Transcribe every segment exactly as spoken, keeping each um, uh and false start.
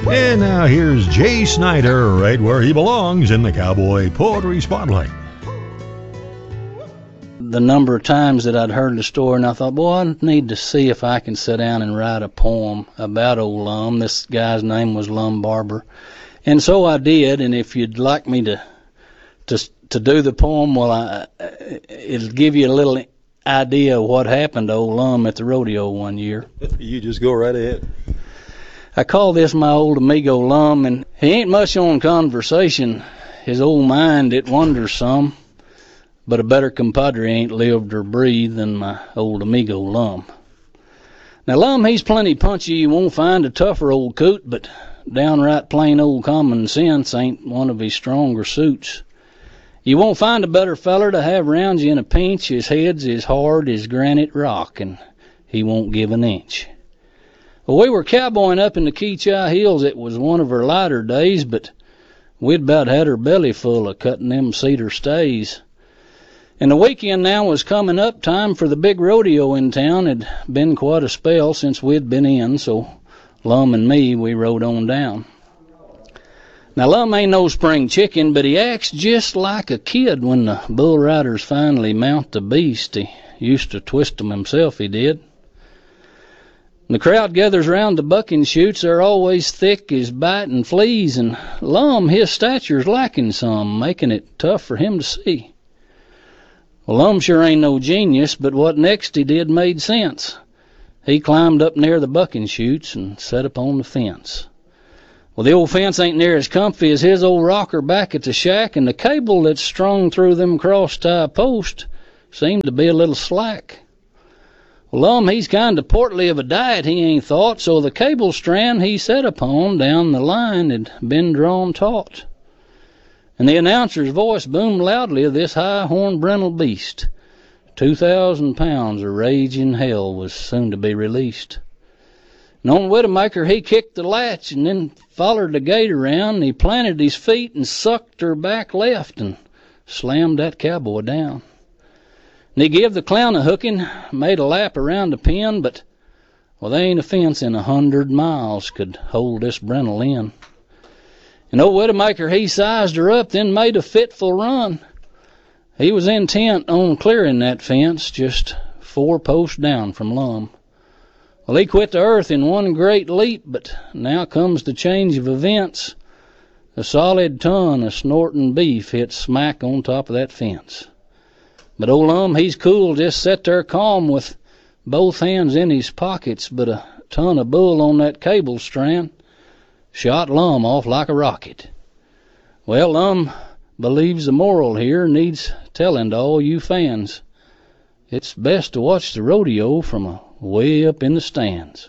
And now here's Jay Snyder, right where he belongs in the Cowboy Poetry Spotlight. The number of times that I'd heard the story, and I thought, boy, I need to see if I can sit down and write a poem about old Lum. This guy's name was Lum Barber. And so I did, and if you'd like me to to to do the poem, well, I, it'll give you a little idea of what happened to old Lum at the rodeo one year. You just go right ahead. I call this my old amigo Lum, and he ain't much on conversation. His old mind, it wanders some, but a better compadre ain't lived or breathed than my old amigo Lum. Now, Lum, he's plenty punchy. You won't find a tougher old coot, but downright plain old common sense ain't one of his stronger suits. You won't find a better feller to have round you in a pinch. His head's as hard as granite rock, and he won't give an inch. Well, we were cowboying up in the Keachai Hills. It was one of her lighter days, but we'd about had her belly full of cutting them cedar stays. And the weekend now was coming up, time for the big rodeo in town. It'd been quite a spell since we'd been in, so Lum and me, we rode on down. Now, Lum ain't no spring chicken, but he acts just like a kid when the bull riders finally mount the beast. He used to twist 'em himself, he did. The crowd gathers round the bucking chutes. They're always thick as biting fleas, and Lum, his stature's lacking some, making it tough for him to see. Well, Lum sure ain't no genius, but what next he did made sense. He climbed up near the bucking chutes and set upon the fence. Well, the old fence ain't near as comfy as his old rocker back at the shack, and the cable that's strung through them cross-tie posts seemed to be a little slack. Well, Lum, he's kind of portly of a diet, he ain't thought, so the cable strand he set upon down the line had been drawn taut. And the announcer's voice boomed loudly of this high-horned brindle beast. Two thousand pounds of raging hell was soon to be released. And on Widowmaker, he kicked the latch and then follered the gate around, and he planted his feet and sucked her back left and slammed that cowboy down. And he give the clown a hooking, made a lap around the pen, but, well, there ain't a fence in a hundred miles could hold this brindle in. And old Widowmaker, he sized her up, then made a fitful run. He was intent on clearing that fence, just four posts down from Lum. Well, he quit the earth in one great leap, but now comes the change of events. A solid ton of snorting beef hit smack on top of that fence. But old Lum, he's cool, just set there calm with both hands in his pockets, but a ton of bull on that cable strand shot Lum off like a rocket. Well, Lum believes the moral here needs telling to all you fans. It's best to watch the rodeo from a way up in the stands.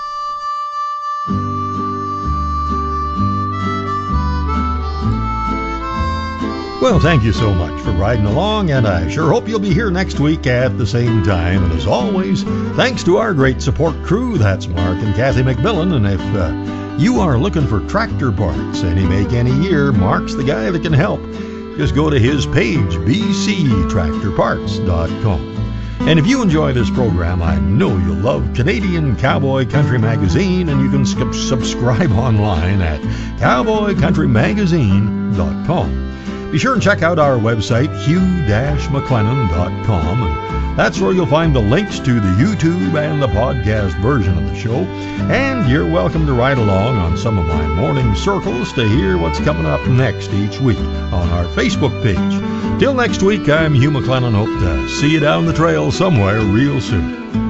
Well, thank you so much for riding along, and I sure hope you'll be here next week at the same time. And as always, thanks to our great support crew. That's Mark and Kathy McMillan. And if uh, you are looking for tractor parts any make, any year, Mark's the guy that can help. Just go to his page, b c tractor parts dot com. And if you enjoy this program, I know you'll love Canadian Cowboy Country Magazine, and you can sc- subscribe online at cowboy country magazine dot com. Be sure and check out our website, hugh dash mclennan dot com, and that's where you'll find the links to the YouTube and the podcast version of the show. And you're welcome to ride along on some of my morning circles to hear what's coming up next each week on our Facebook page. Till next week, I'm Hugh McLennan. Hope to see you down the trail somewhere real soon.